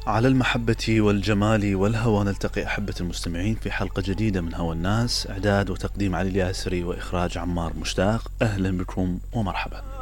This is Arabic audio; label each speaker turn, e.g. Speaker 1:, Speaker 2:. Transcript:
Speaker 1: على المحبة والجمال والهوى نلتقي أحبة المستمعين في حلقة جديدة من هوى الناس. إعداد وتقديم علي الياسري وإخراج عمار مشتاق. أهلا بكم ومرحبا.